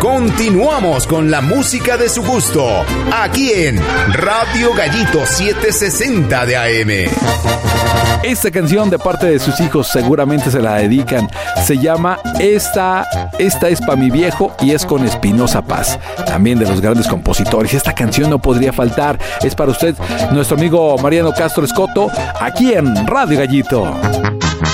Continuamos con la música de su gusto, aquí en Radio Gallito 760 de AM. Esta canción de parte de sus hijos seguramente se la dedican. Se llama Esta es pa' mi viejo y es con Espinoza Paz, también de los grandes compositores. Esta canción no podría faltar. Es para usted, nuestro amigo Mariano Castro Escoto, aquí en Radio Gallito.